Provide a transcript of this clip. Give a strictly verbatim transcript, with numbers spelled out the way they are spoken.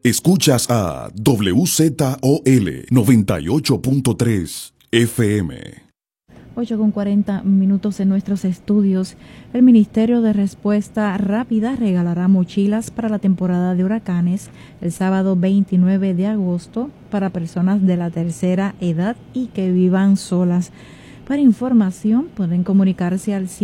Escuchas a W Z O L noventa y ocho punto tres F M. ocho con cuarenta minutos en nuestros estudios. El Ministerio de Respuesta Rápida regalará mochilas para la temporada de huracanes el sábado veintinueve de agosto para personas de la tercera edad y que vivan solas. Para información pueden comunicarse al